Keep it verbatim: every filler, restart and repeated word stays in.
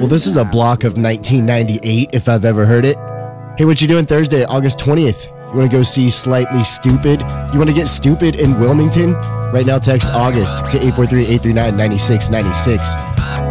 Well, this is a block of nineteen ninety-eight, if I've ever heard it. Hey, what you doing Thursday, August twentieth? You want to go see Slightly Stoopid? You want to get stupid in Wilmington? Right now, text August to eight four three, eight three nine, nine six nine six.